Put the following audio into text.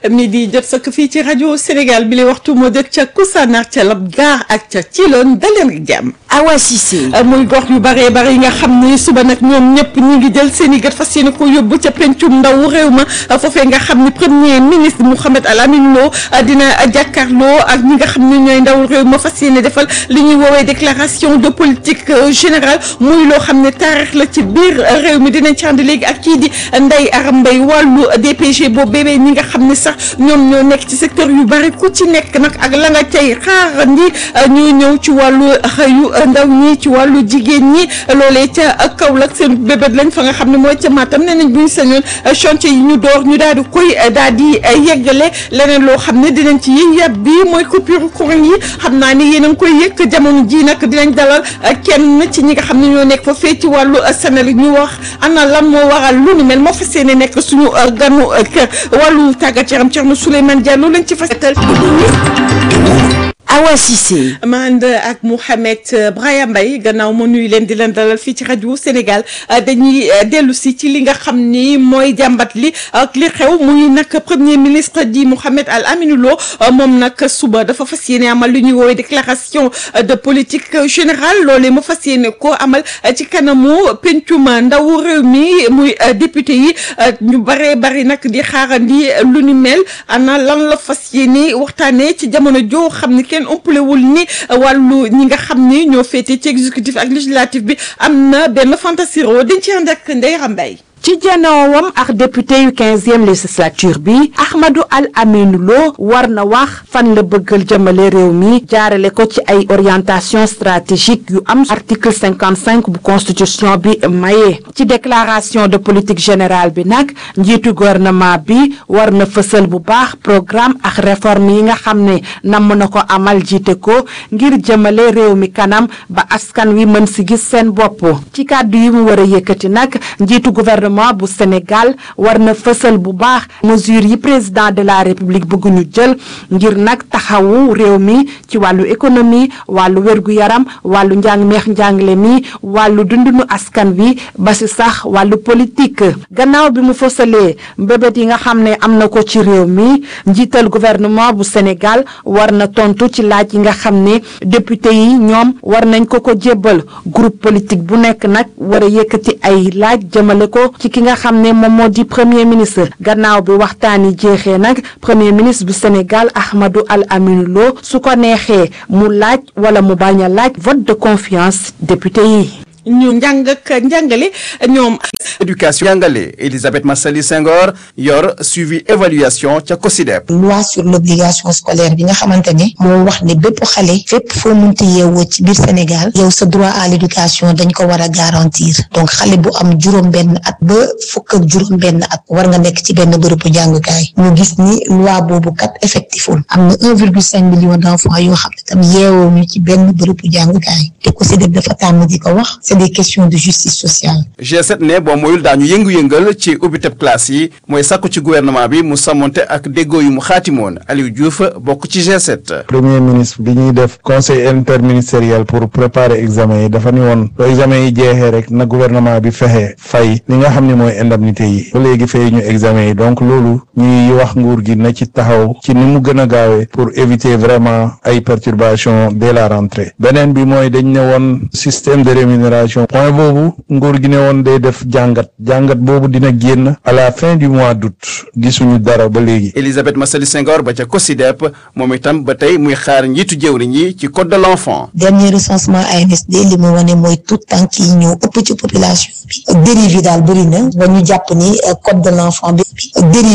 mi di jot sëkk fii ci rajo Sénégal bi la waxtu moo jot ca Koussanar ca Labgar ak ca Thilogne daleen ak jàmm. Awa Cissé. muy gox yu bare bare yi nga xam ne suba nag ñoom ñëpp ñi ngi jël seen i gët fas yéene ko yóbbu ca pencum ndaw réew ma foofee nga xam ne premier ministre Mouhamed Al Amin Lo dina jàkkaarloo ak ñi nga xam ne ñooy ndaw réew ma fas yéene defal li ñuy woowee déclaration de politique générale muy loo xam ne taarix la ci biir réew mi dinañ ci ànd léegi ak kii di Ndeye Arame Mbaye wàllu DPG boobu bébé ñi nga xam ne sax ñoom ñoo nekk ci secteur yu bari ku ci nekk nag ak la nga cay xaar ndi ñuy ñëw ci wàllu xëyu ndaw ñi ci wàllu jigéen ñi loolee ca Kaolack seen bébét lañ fa nga xam ne mooy ca Matam nee nañ bu ñu sañoon chantier yi ñu door ñu daal di koy daal di yeggale leneen loo xam ne dinañ ci yëngat bi mooy coupure courant yi xam naa ni yéen a ngi koy yëg jamono ji nag dinañ dalal kenn ci ñi nga xam ne ñoo nekk fa fee ci wàllu Sénégal ñu wax ana lan moo waral lu ni mel moo fas yéene nekk suñu ganu kër wàllu tàggat yaram Thierno Souleymane Diallo lañ ci fasetal. Awa Cissé. ma ànd ak Mouhamed Braya Mbaye gannaaw ma nuyu leen di leen dalal fii ci rajo Sénégal dañuy dellu si ci li nga xam ni mooy jàmbat li ak li xew muy nag premier ministre di Mouhamed Al Amin Lo moom nag suba dafa fas yéene amal lu ñuy woowee déclaration de politique générale loolee mu fas yéene ko amal ci kanamu pencum ndaw réew mi muy député yi ñu baree bari nag di xaarandi lu ni mel ana lan la fas yéene waxtaanee ci jamono joo xam ni kenn umpalewul ni wàllu ñi nga xam ni ñoo féete ci exécutif ak législatif bi am na benn fantasiro dañ ci ànd ak Ndeye Arame Mbaye ci janoowam ak député yu 15e législature bi Ahmadou Al Amin Lo war na wax fan la bëggal jëmale réew mi jaarale ko ci ay orientation stratégique yu am article 55 bu constitution bi maye ci déclaration de politique générale bi nag njiitu gouvernement bi war na fësal bu baax programme ak réforme yi nga xam ne namm na ko amal jiite ko ngir jëmale réew mi kanam ba askan wi mën si gis seen bopp ci kàddu yi mu war a yëkkati nag njiitu gouvernement bu Sénégal war na fësal bu baax mesures yi président de la république bëgg ñu jël ngir nag taxawu réew mi ci wàllu économie wàllu wér-gu-yaram wàllu njàng meex njàngale mi wàllu dundunu askan wi ba si sax wàllu politique gannaaw bi mu fësalee mbébét yi nga xam ne am na ko ci réew mi njiital gouvernement bu Sénégal war na tontu ci laaj yi nga xam ne député yi ñoom war nañ ko jébbal groupe politique bu nekk nag war a yëkkati ay laaj jëmale ko ci ki nga xam ne moom moo di premier ministre gannaaw bi waxtaan yi jeexee nag premier ministre bu Sénégal Ahmadou Al Amin Lo su ko neexee mu laaj wala mu bañ a laaj vote de confiance député yi. ñu njàng ak njàngale ñoom. éducation njàngale Elisabeth Massali Senghor yor suivi évaluation ca COSYDEP. loi sur l'obligation scolaire bi nga xamante ne moo wax ne bépp xale fépp foo munti yeewoo ci biir Sénégal yow sa droit à l'éducation dañ ko war a garantir donc xale bu am juróom-benn at ba fukk ak juróom-benn at war nga nekk ci benn bërëbu jàngukaay ñu gis ni loi boobu kat effectiful am na 1,5 million d'enfants yoo xam ne tam yeewoo ñu ci benn bërëbu jàngukaay te COSYDEP dafa tàmm di ko wax. des questions de justice sociale. G7 ne boo moyul daañu yëngu-yëngal ci ubbiteb classe yi mooy sàkku ci gouvernement bi mu sàmmonte ak déggoo yu mu xaatimoon Aliou Diouf bokk ci G7. premier ministre bi ñuy def conseil interministériel pour préparer examen yi dafa ni woon loo examen yi jeexee rek na gouvernement bi fexe fay li nga xam ne mooy indemnité yi ba léegi fay ñu examen yi donc loolu ñuy wax nguur gi na ci taxaw ci ni mu gën a gaawee pour éviter vraiment ay perturbations dès la rentrée beneen bi mooy dañ ne woon système de rémunération point boobu nguur gi ne woon day def jàngat boobu dina génn à la fin du mois d'août gisuñu dara ba léegi. Elisabeth Massali Senghor ba ca COSYDEP moom itam ba tey muy xaar njiitu jëwriñ yi ci code de l'enfant. dernier recensement ANSD li mu wane mooy tout tànk yi ñëw ëpp ci population bi dérive yi daal bëri na ba ñu jàpp ni code de l'enfant bi dérive